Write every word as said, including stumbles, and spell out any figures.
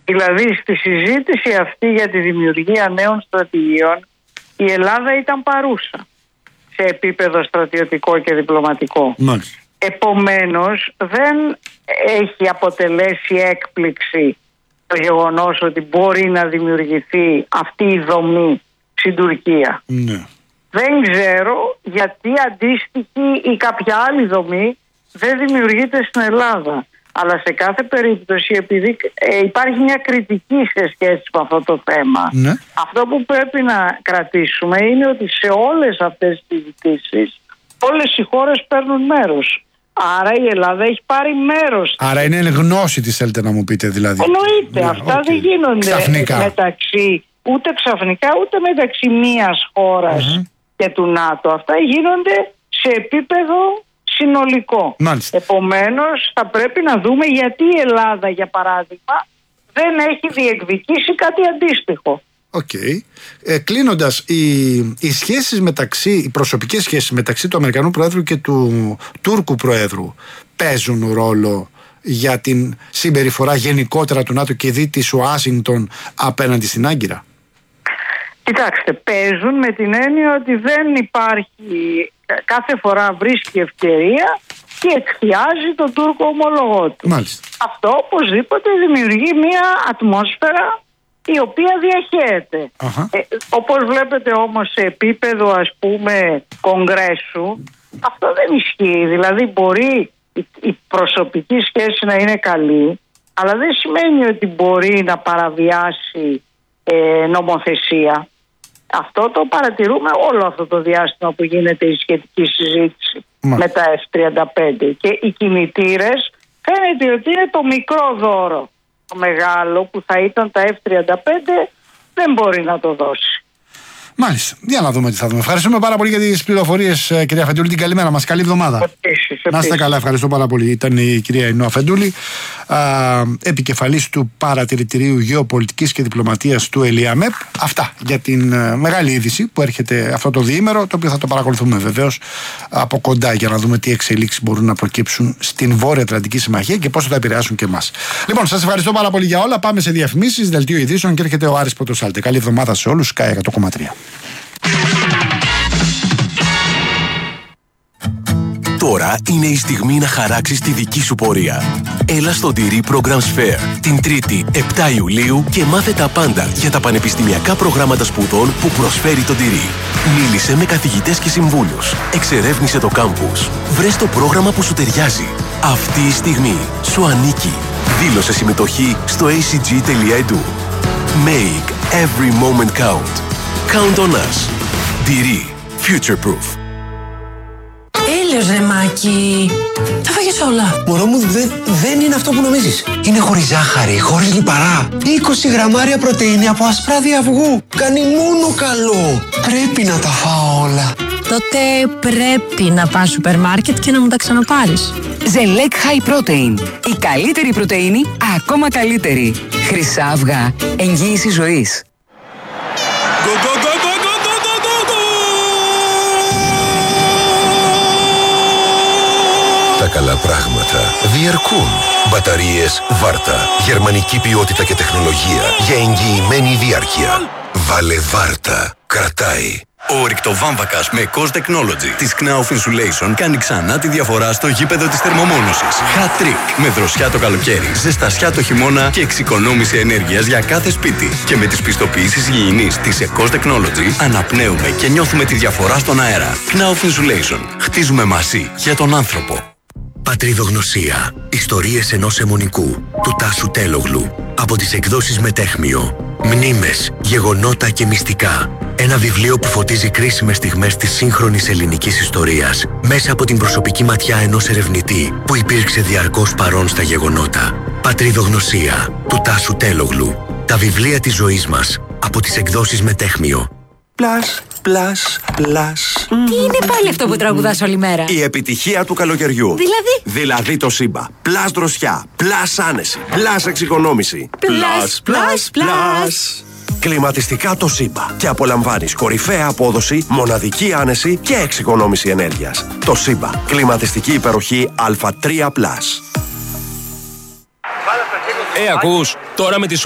Δηλαδή στη συζήτηση αυτή για τη δημιουργία νέων στρατηγιών η Ελλάδα ήταν παρούσα σε επίπεδο στρατιωτικό και διπλωματικό. Μάλιστα. Επομένως δεν έχει αποτελέσει έκπληξη το γεγονός ότι μπορεί να δημιουργηθεί αυτή η δομή στην Τουρκία. Ναι. Δεν ξέρω γιατί αντίστοιχη ή κάποια άλλη δομή δεν δημιουργείται στην Ελλάδα. Αλλά σε κάθε περίπτωση, επειδή ε, υπάρχει μια κριτική σε σχέση με αυτό το θέμα, ναι. αυτό που πρέπει να κρατήσουμε είναι ότι σε όλες αυτές τις συζητήσεις όλες οι χώρες παίρνουν μέρος. Άρα η Ελλάδα έχει πάρει μέρος. Άρα είναι γνώση της, θέλετε να μου πείτε δηλαδή. Εννοείται. Ναι, αυτά okay. δεν γίνονται ξαφνικά. μεταξύ, ούτε ξαφνικά ούτε μεταξύ μίας χώρας mm-hmm. και του ΝΑΤΟ. Αυτά γίνονται σε επίπεδο συνολικό. Μάλιστα. Επομένως θα πρέπει να δούμε γιατί η Ελλάδα, για παράδειγμα, δεν έχει διεκδικήσει κάτι αντίστοιχο. Οκ. Okay. Ε, κλείνοντας, οι, οι σχέσεις μεταξύ, οι προσωπικές σχέσεις μεταξύ του Αμερικανού Προέδρου και του Τούρκου Προέδρου παίζουν ρόλο για την συμπεριφορά γενικότερα του ΝΑΤΟ και δι της Ουάσιγκτον απέναντι στην Άγκυρα? Κοιτάξτε, παίζουν με την έννοια ότι δεν υπάρχει, κάθε φορά βρίσκει ευκαιρία και εκθιάζει τον Τούρκο ομολογό του. Μάλιστα. Αυτό οπωσδήποτε δημιουργεί μια ατμόσφαιρα η οποία διαχέεται. Ε, όπως βλέπετε όμως σε επίπεδο, ας πούμε, κογκρέσου, αυτό δεν ισχύει. Δηλαδή μπορεί η, η προσωπική σχέση να είναι καλή, αλλά δεν σημαίνει ότι μπορεί να παραβιάσει ε, νομοθεσία. Αυτό το παρατηρούμε όλο αυτό το διάστημα που γίνεται η σχετική συζήτηση Μα. με τα εφ τριάντα πέντε. Και οι κινητήρες φαίνεται ότι είναι το μικρό δώρο. Το μεγάλο που θα ήταν τα εφ τριάντα πέντε δεν μπορεί να το δώσει. Μάλιστα. Για να δούμε τι θα δούμε. Ευχαριστούμε πάρα πολύ για τις πληροφορίες, κυρία Αφεντούλη. Την καλημέρα μας. Καλή εβδομάδα. Επίσης, να είστε καλά. Ευχαριστώ πάρα πολύ. Ήταν η κυρία Ινώ Αφεντούλη, επικεφαλής του Παρατηρητηρίου Γεωπολιτικής και Διπλωματίας του ΕΛΙΑΜΕΠ. Αυτά για την α, μεγάλη είδηση που έρχεται αυτό το διήμερο, το οποίο θα το παρακολουθούμε βεβαίως από κοντά για να δούμε τι εξελίξεις μπορούν να προκύψουν στην Βόρεια Ατλαντική Συμμαχία και πώς θα επηρεάσουν και εμάς. Λοιπόν, σας ευχαριστώ πάρα πολύ για όλα. Πάμε σε διαφημίσεις, δελτίο ειδήσεων και έρχεται ο Άρης Πρωτοσάλτη. Καλή εβδομάδα σε όλους. Sky εκατό κόμμα τρία. Τώρα είναι η στιγμή να χαράξεις τη δική σου πορεία. Έλα στο Ντυρί Programs Fair την Τρίτη επτά Ιουλίου και μάθε τα πάντα για τα πανεπιστημιακά προγράμματα σπουδών που προσφέρει το Ντυρί. Μίλησε με καθηγητές και συμβούλους. Εξερεύνησε το κάμπους. Βρες το πρόγραμμα που σου ταιριάζει. Αυτή η στιγμή σου ανήκει. Δήλωσε συμμετοχή στο έι σι τζι τελεία ι ντι. Make every moment count. Count on us. Ντυρί. Future proof. Έλεος ρε Μάκη. Τα φάγες όλα. Μωρό μου, δε, δεν είναι αυτό που νομίζεις. Είναι χωρίς ζάχαρη, χωρίς λιπαρά. είκοσι γραμμάρια πρωτεΐνη από ασπράδι αυγού. Κάνει μόνο καλό. Πρέπει να τα φάω όλα. Τότε πρέπει να πας σούπερ μάρκετ και να μου τα ξαναπάρεις. Ζελέκ High Protein. Η καλύτερη πρωτεΐνη, ακόμα καλύτερη. Χρυσά αυγά. Εγγύηση ζωής. Τα καλά πράγματα διαρκούν. Μπαταρίες Βάρτα. Γερμανική ποιότητα και τεχνολογία για εγγυημένη διάρκεια. Βάλε Βάρτα. Κρατάει. Ο ορυκτοβάμβακας με Cost Technology της Knauf Insulation κάνει ξανά τη διαφορά στο γήπεδο της θερμομόνωσης. Hat Trick. Με δροσιά το καλοκαίρι, ζεστασιά το χειμώνα και εξοικονόμηση ενέργειας για κάθε σπίτι. Και με τις πιστοποιήσεις υγιεινής της Cost Technology αναπνέουμε και νιώθουμε τη διαφορά στον αέρα. Knauf Insulation. Χτίζουμε μαζί για τον άνθρωπο. Πατριδογνωσία. Ιστορίες ενός αιμονικού. Του Τάσου Τέλογλου. Από τις εκδόσεις Μετέχμιο. Μνήμες, γεγονότα και μυστικά. Ένα βιβλίο που φωτίζει κρίσιμες στιγμές της σύγχρονης ελληνικής ιστορίας μέσα από την προσωπική ματιά ενός ερευνητή που υπήρξε διαρκώς παρόν στα γεγονότα. Πατριδογνωσία. Του Τάσου Τέλογλου. Τα βιβλία της ζωής μας. Από τις εκδόσεις Μετέχμιο. Πλάς, πλάς, πλάς. Τι είναι πάλι αυτό που τραγουδάς όλη μέρα? Η επιτυχία του καλοκαιριού. Δηλαδή? Δηλαδή το Σύμπα. Πλάς δροσιά, πλάς άνεση, πλάς εξοικονόμηση. Πλάς, πλάς, πλάς. Κλιματιστικά το Σύμπα. Και απολαμβάνεις κορυφαία απόδοση, μοναδική άνεση και εξοικονόμηση ενέργειας. Το Σύμπα. Κλιματιστική υπεροχή Α τρία πλας. Ε, ακούς, τώρα με τη